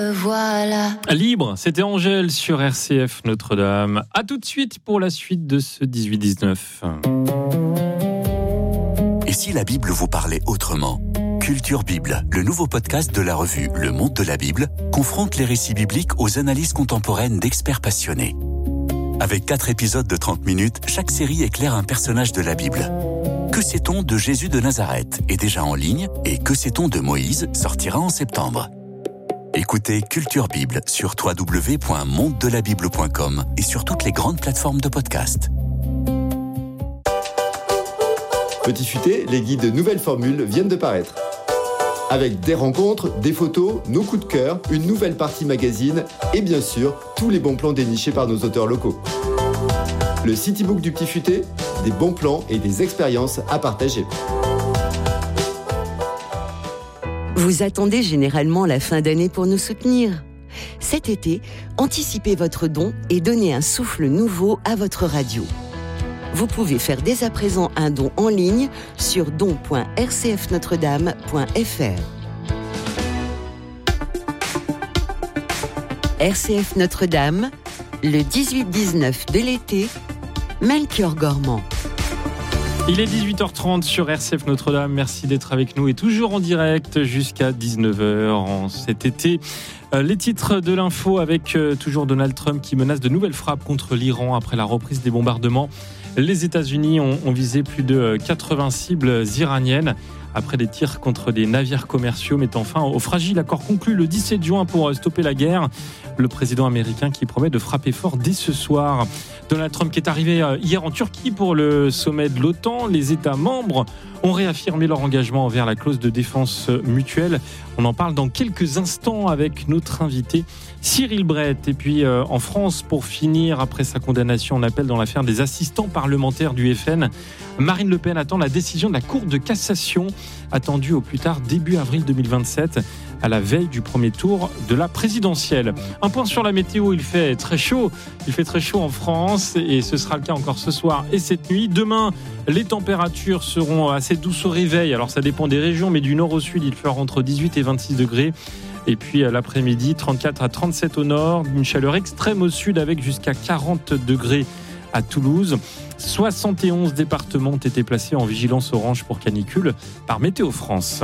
revoilà. Libre, c'était Angèle sur RCF Notre-Dame. A tout de suite pour la suite de ce 18-19. Et si la Bible vous parlait autrement ? Culture Bible, le nouveau podcast de la revue Le Monde de la Bible, confronte les récits bibliques aux analyses contemporaines d'experts passionnés. Avec 4 épisodes de 30 minutes, chaque série éclaire un personnage de la Bible. Que sait-on de Jésus de Nazareth est déjà en ligne et Que sait-on de Moïse sortira en septembre. Écoutez Culture Bible sur www.mondelabible.com et sur toutes les grandes plateformes de podcast. Petit Futé, les guides Nouvelles Formules viennent de paraître. Avec des rencontres, des photos, nos coups de cœur, une nouvelle partie magazine et bien sûr, tous les bons plans dénichés par nos auteurs locaux. Le Citybook du Petit Futé, des bons plans et des expériences à partager. Vous attendez généralement la fin d'année pour nous soutenir. Cet été, anticipez votre don et donnez un souffle nouveau à votre radio. Vous pouvez faire dès à présent un don en ligne sur don.rcfnotredame.fr. RCF Notre-Dame, le 18-19 de l'été, Melchior Gormand. Il est 18h30 sur RCF Notre-Dame. Merci d'être avec nous et toujours en direct jusqu'à 19h en cet été. Les titres de l'info avec toujours Donald Trump qui menace de nouvelles frappes contre l'Iran après la reprise des bombardements. Les États-Unis ont visé plus de 80 cibles iraniennes après des tirs contre des navires commerciaux mettant fin au fragile accord conclu le 17 juin pour stopper la guerre. Le président américain qui promet de frapper fort dès ce soir. Donald Trump qui est arrivé hier en Turquie pour le sommet de l'OTAN. Les États membres ont réaffirmé leur engagement envers la clause de défense mutuelle. On en parle dans quelques instants avec notre invité Cyril Brett. Et puis en France, pour finir, après sa condamnation en appel dans l'affaire des assistants parlementaires du FN, Marine Le Pen attend la décision de la Cour de cassation, attendue au plus tard début avril 2027, à la veille du premier tour de la présidentielle. Un point sur la météo, il fait très chaud en France et ce sera le cas encore ce soir et cette nuit. Demain, les températures seront assez douces au réveil, alors ça dépend des régions, mais du nord au sud, il fera entre 18 et 26 degrés. Et puis l'après-midi, 34 à 37 au nord, une chaleur extrême au sud avec jusqu'à 40 degrés à Toulouse. 71 départements ont été placés en vigilance orange pour canicule par Météo France.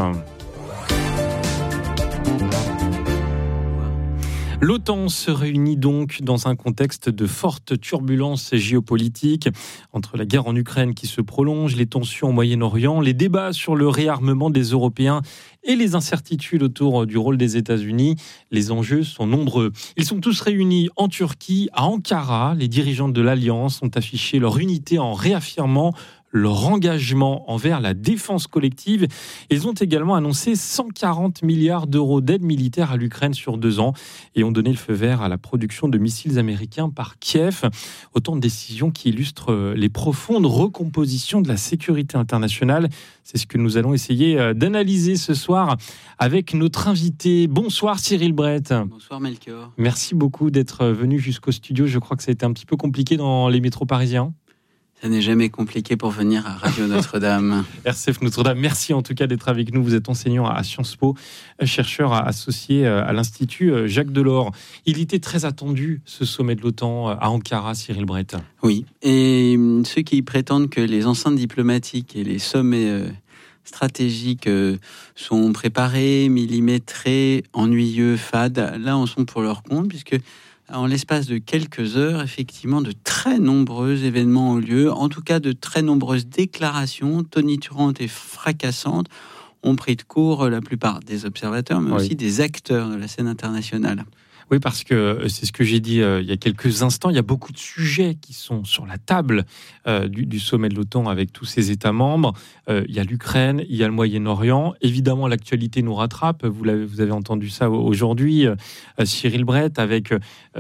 L'OTAN se réunit donc dans un contexte de fortes turbulences géopolitiques entre la guerre en Ukraine qui se prolonge, les tensions au Moyen-Orient, les débats sur le réarmement des Européens et les incertitudes autour du rôle des États-Unis. Les enjeux sont nombreux. Ils sont tous réunis en Turquie, à Ankara. Les dirigeants de l'Alliance ont affiché leur unité en réaffirmant leur engagement envers la défense collective. Ils ont également annoncé 140 milliards d'euros d'aide militaire à l'Ukraine sur 2 ans et ont donné le feu vert à la production de missiles américains par Kiev. Autant de décisions qui illustrent les profondes recompositions de la sécurité internationale. C'est ce que nous allons essayer d'analyser ce soir avec notre invité. Bonsoir Cyril Brett. Bonsoir Melchior. Merci beaucoup d'être venu jusqu'au studio. Je crois que ça a été un petit peu compliqué dans les métros parisiens. Ça n'est jamais compliqué pour venir à Radio Notre-Dame. RCF Notre-Dame, merci en tout cas d'être avec nous. Vous êtes enseignant à Sciences Po, chercheur associé à l'Institut Jacques Delors. Il était très attendu, ce sommet de l'OTAN à Ankara, Cyril Brett. Oui, et ceux qui prétendent que les enceintes diplomatiques et les sommets stratégiques sont préparés, millimétrés, ennuyeux, fades, là en sont pour leur compte, puisque en l'espace de quelques heures, effectivement, de très nombreux événements ont lieu. En tout cas, de très nombreuses déclarations tonitruantes et fracassantes ont pris de court la plupart des observateurs, mais aussi des acteurs de la scène internationale. Oui, parce que c'est ce que j'ai dit il y a quelques instants, il y a beaucoup de sujets qui sont sur la table du sommet de l'OTAN avec tous ses États membres. Il y a l'Ukraine, il y a le Moyen-Orient. Évidemment, l'actualité nous rattrape. Vous avez entendu ça aujourd'hui. Cyril Brett avec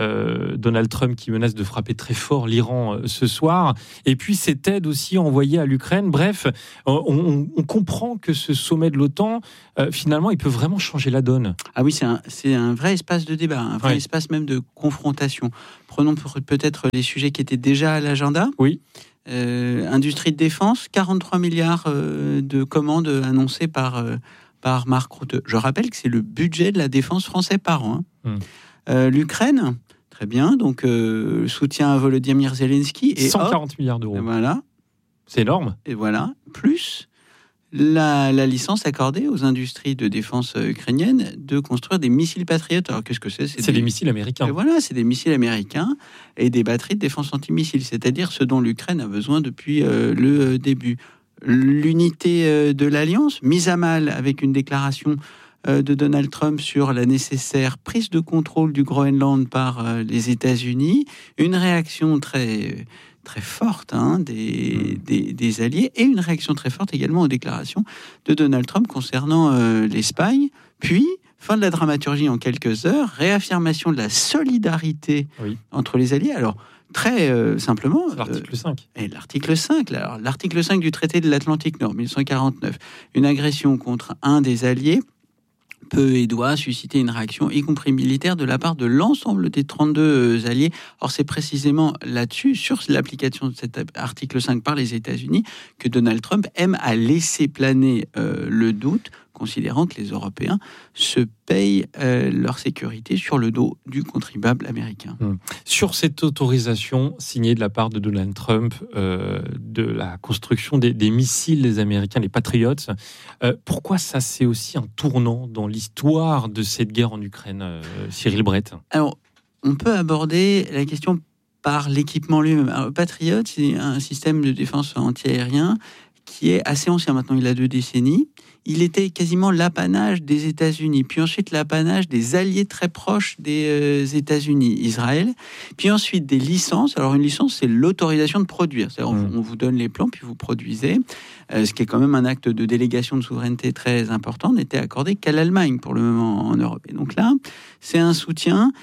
Donald Trump qui menace de frapper très fort l'Iran ce soir. Et puis cette aide aussi envoyée à l'Ukraine. Bref, on comprend que ce sommet de l'OTAN, finalement, il peut vraiment changer la donne. Ah oui, c'est un vrai espace de débat, un vrai espace même de confrontation. Prenons peut-être les sujets qui étaient déjà à l'agenda. Oui. Industrie de défense, 43 milliards de commandes annoncées par par Mark Rutte. Je rappelle que c'est le budget de la défense français par an. L'Ukraine, très bien, donc soutien à Volodymyr Zelensky. Et 140 milliards d'euros. Voilà. C'est énorme. Et voilà, plus la licence accordée aux industries de défense ukrainiennes de construire des missiles Patriot. Alors qu'est-ce que c'est ? C'est des missiles américains. Et voilà, c'est des missiles américains et des batteries de défense anti-missiles, c'est-à-dire ce dont l'Ukraine a besoin depuis le début. L'unité de l'Alliance, mise à mal avec une déclaration de Donald Trump sur la nécessaire prise de contrôle du Groenland par les États-Unis, une réaction très forte des alliés et une réaction très forte également aux déclarations de Donald Trump concernant l'Espagne, puis fin de la dramaturgie en quelques heures, réaffirmation de la solidarité entre les alliés. Alors, très simplement... L'article 5. Et l'article 5. Alors, l'article 5 du traité de l'Atlantique Nord, 1949. Une agression contre un des alliés peut et doit susciter une réaction, y compris militaire, de la part de l'ensemble des 32 alliés. Or, c'est précisément là-dessus, sur l'application de cet article 5 par les États-Unis, que Donald Trump aime à laisser planer le doute, considérant que les Européens se payent leur sécurité sur le dos du contribuable américain. Sur cette autorisation signée de la part de Donald Trump de la construction des missiles des Américains, les Patriots, pourquoi ça c'est aussi un tournant dans l'histoire de cette guerre en Ukraine, Cyril Brett ? Alors, on peut aborder la question par l'équipement lui-même. Alors, Patriot, c'est un système de défense antiaérien qui est assez ancien maintenant, il a 2 décennies. Il était quasiment l'apanage des États-Unis, puis ensuite l'apanage des alliés très proches des États-Unis, Israël, puis ensuite des licences. Alors une licence, c'est l'autorisation de produire. C'est-à-dire on vous donne les plans, puis vous produisez, ce qui est quand même un acte de délégation de souveraineté très important, n'était accordé qu'à l'Allemagne pour le moment en Europe. Et donc là, c'est un soutien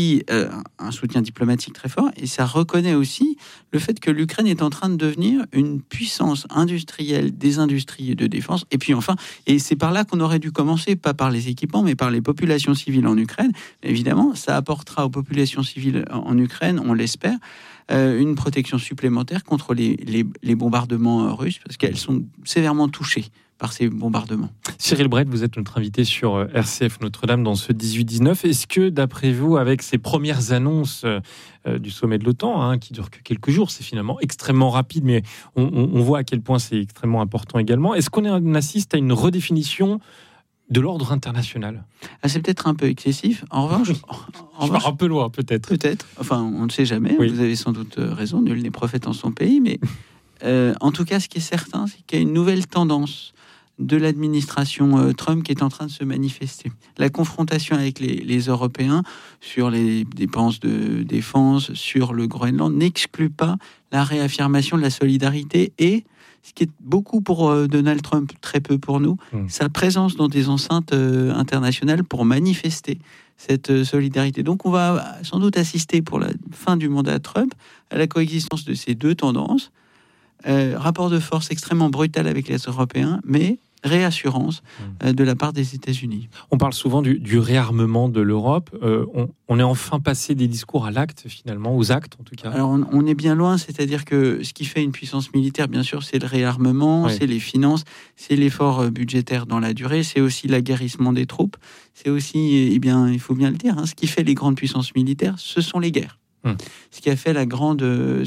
un soutien diplomatique très fort, et ça reconnaît aussi le fait que l'Ukraine est en train de devenir une puissance industrielle des industries de défense. Et puis enfin, et c'est par là qu'on aurait dû commencer, pas par les équipements, mais par les populations civiles en Ukraine. Évidemment, ça apportera aux populations civiles en Ukraine, on l'espère, une protection supplémentaire contre les bombardements russes, parce qu'elles sont sévèrement touchées par ces bombardements. Cyril Brett, vous êtes notre invité sur RCF Notre-Dame dans ce 18-19. Est-ce que, d'après vous, avec ces premières annonces du sommet de l'OTAN, qui dure que quelques jours, c'est finalement extrêmement rapide, mais on voit à quel point c'est extrêmement important également, est-ce qu'on assiste à une redéfinition de l'ordre international ? C'est peut-être un peu excessif. En revanche... Je pars un peu loin, peut-être. Peut-être. Enfin, on ne sait jamais. Oui. Vous avez sans doute raison. Nul n'est prophète en son pays. Mais en tout cas, ce qui est certain, c'est qu'il y a une nouvelle tendance de l'administration Trump qui est en train de se manifester. La confrontation avec les Européens sur les dépenses de défense, sur le Groenland, n'exclut pas la réaffirmation de la solidarité et, ce qui est beaucoup pour Donald Trump, très peu pour nous, sa présence dans des enceintes internationales pour manifester cette solidarité. Donc on va sans doute assister pour la fin du mandat Trump à la coexistence de ces deux tendances. Rapport de force extrêmement brutal avec les Européens, mais réassurance de la part des États-Unis. On parle souvent du réarmement de l'Europe. On est enfin passé des discours à l'acte, finalement, aux actes en tout cas. Alors on est bien loin, c'est-à-dire que ce qui fait une puissance militaire, bien sûr, c'est le réarmement, c'est les finances, c'est l'effort budgétaire dans la durée, c'est aussi l'aguerrissement des troupes, c'est aussi, il faut bien le dire, ce qui fait les grandes puissances militaires, ce sont les guerres. Ce qui a fait la grandeur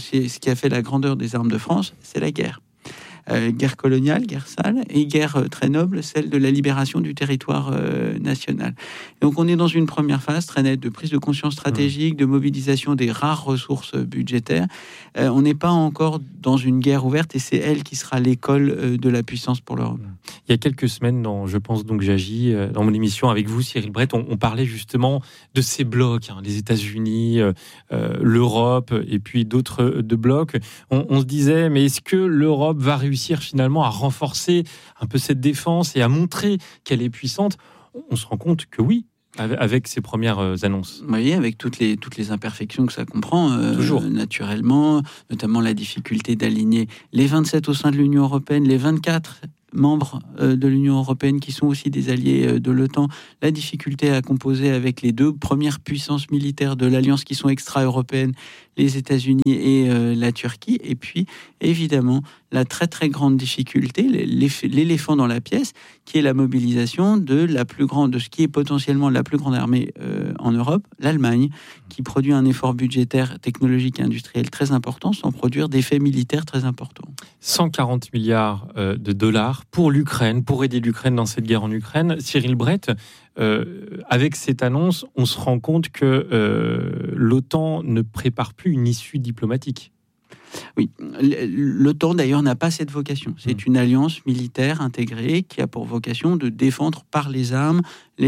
des armes de France, c'est la guerre. Guerre coloniale, guerre sale, et guerre très noble, celle de la libération du territoire national. Donc on est dans une première phase très nette de prise de conscience stratégique, de mobilisation des rares ressources budgétaires. On n'est pas encore dans une guerre ouverte, et c'est elle qui sera l'école de la puissance pour l'Europe. Il y a quelques semaines, dans Je pense donc j'agis, dans mon émission avec vous, Cyril Brett, on parlait justement de ces blocs, les États-Unis, l'Europe, et puis d'autres de blocs. On se disait, mais est-ce que l'Europe va réussir finalement à renforcer un peu cette défense et à montrer qu'elle est puissante? On se rend compte que oui, avec ces premières annonces. Oui, avec toutes les imperfections que ça comprend, naturellement, notamment la difficulté d'aligner les 27 au sein de l'Union européenne, les 24 membres de l'Union européenne qui sont aussi des alliés de l'OTAN, la difficulté à composer avec les deux premières puissances militaires de l'Alliance qui sont extra-européennes, les États-Unis et la Turquie, et puis évidemment la très très grande difficulté, l'éléphant dans la pièce, qui est la mobilisation de ce qui est potentiellement la plus grande armée en Europe, l'Allemagne, qui produit un effort budgétaire, technologique et industriel très important, sans produire d'effets militaires très importants. 140 milliards de dollars pour l'Ukraine, pour aider l'Ukraine dans cette guerre en Ukraine. Cyril Brett, avec cette annonce, on se rend compte que l'OTAN ne prépare plus une issue diplomatique. Oui, l'OTAN d'ailleurs n'a pas cette vocation. C'est une alliance militaire intégrée qui a pour vocation de défendre par les armes les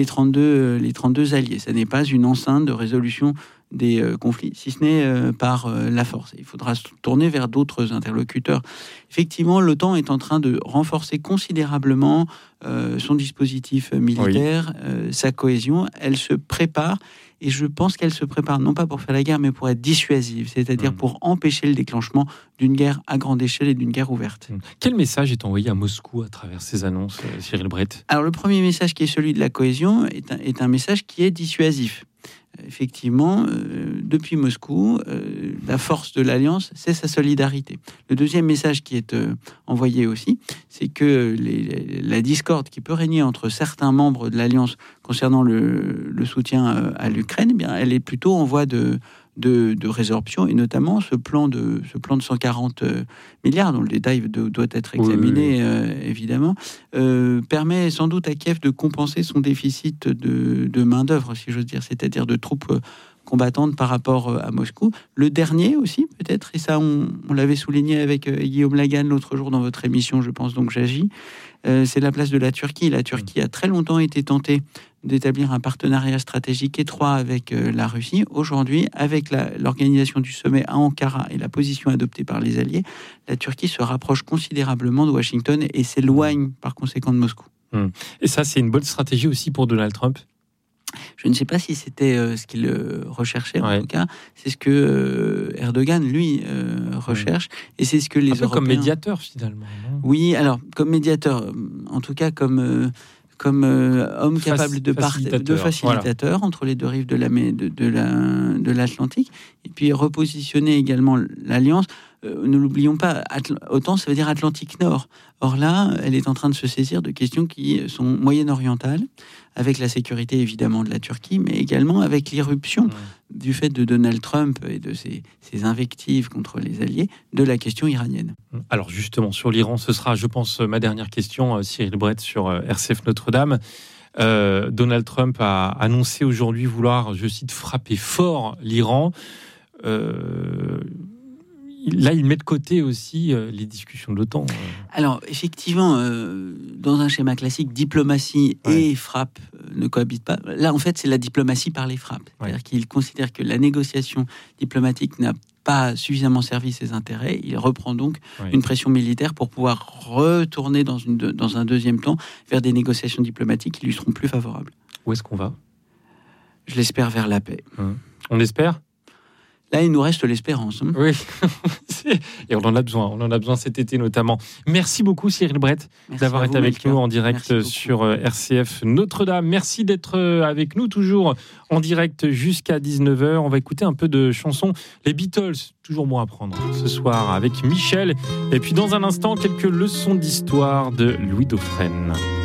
32 alliés. Ce n'est pas une enceinte de résolution des conflits, si ce n'est par la force. Il faudra se tourner vers d'autres interlocuteurs. Effectivement, l'OTAN est en train de renforcer considérablement son dispositif militaire, sa cohésion. Elle se prépare, et je pense qu'elle se prépare non pas pour faire la guerre, mais pour être dissuasive, c'est-à-dire pour empêcher le déclenchement d'une guerre à grande échelle et d'une guerre ouverte. Quel message est envoyé à Moscou à travers ces annonces, Cyril Brett ? Alors le premier message, qui est celui de la cohésion, est un message qui est dissuasif. Effectivement, depuis Moscou, la force de l'Alliance, c'est sa solidarité. Le deuxième message qui est envoyé aussi, c'est que la discorde qui peut régner entre certains membres de l'Alliance concernant le soutien à l'Ukraine, eh bien, elle est plutôt en voie de résorption, et notamment ce plan de 140 milliards, dont le détail doit être examiné, évidemment, permet sans doute à Kiev de compenser son déficit de main-d'œuvre, si j'ose dire, c'est-à-dire de troupes combattantes par rapport à Moscou. Le dernier aussi, peut-être, et ça on l'avait souligné avec Guillaume Lagan l'autre jour dans votre émission, je pense donc j'agis, c'est la place de la Turquie. La Turquie a très longtemps été tentée d'établir un partenariat stratégique étroit avec la Russie. Aujourd'hui, avec l'organisation du sommet à Ankara et la position adoptée par les Alliés, la Turquie se rapproche considérablement de Washington et s'éloigne par conséquent de Moscou. Et ça, c'est une bonne stratégie aussi pour Donald Trump ? Je ne sais pas si c'était ce qu'il recherchait, en tout cas. C'est ce que Erdogan, lui, recherche. Et c'est ce que les Européens... comme médiateur, finalement. Non ? Oui, alors, comme médiateur, en tout cas comme homme capable de facilitateur entre les deux rives de l'Atlantique, et puis repositionner également l'Alliance. Ne l'oublions pas, OTAN, ça veut dire Atlantique Nord. Or là, elle est en train de se saisir de questions qui sont moyen-orientales, avec la sécurité évidemment de la Turquie, mais également avec l'irruption du fait de Donald Trump et de ses invectives contre les alliés, de la question iranienne. Alors justement, sur l'Iran, ce sera, je pense, ma dernière question, Cyril Brett, sur RCF Notre-Dame. Donald Trump a annoncé aujourd'hui vouloir, je cite, frapper fort l'Iran. Là, il met de côté aussi les discussions de l'OTAN. Alors, effectivement, dans un schéma classique, diplomatie et frappe ne cohabitent pas. Là, en fait, c'est la diplomatie par les frappes. C'est-à-dire qu'il considère que la négociation diplomatique n'a pas suffisamment servi ses intérêts. Il reprend donc une pression militaire pour pouvoir retourner dans un deuxième temps vers des négociations diplomatiques qui lui seront plus favorables. Où est-ce qu'on va ? Je l'espère vers la paix. On espère ? Là, il nous reste l'espérance. Oui, et on en a besoin cet été notamment. Merci beaucoup Cyril Brett d'avoir été avec nous en direct sur RCF Notre-Dame. Merci d'être avec nous toujours en direct jusqu'à 19h. On va écouter un peu de chansons. Les Beatles, toujours bon à prendre ce soir avec Michel. Et puis dans un instant, quelques leçons d'histoire de Louis Dauphren.